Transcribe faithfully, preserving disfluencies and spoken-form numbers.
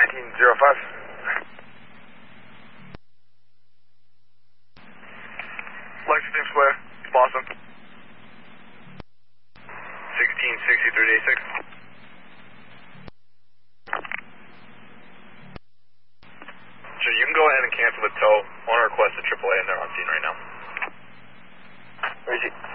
nineteen oh five. Lexington Square, Boston. sixteen sixty-three eighty-six. Sure, you can go ahead and cancel the tow. I want to request a triple A and they're on scene right now. Where is he?